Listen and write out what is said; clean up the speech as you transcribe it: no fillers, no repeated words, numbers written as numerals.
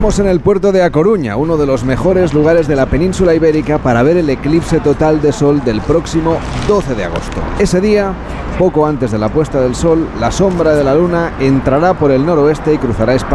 Estamos en el puerto de A Coruña, uno de los mejores lugares de la península ibérica para ver el eclipse total de sol del próximo 12 de agosto. Ese día, poco antes de la puesta del sol, la sombra de la luna entrará por el noroeste y cruzará España.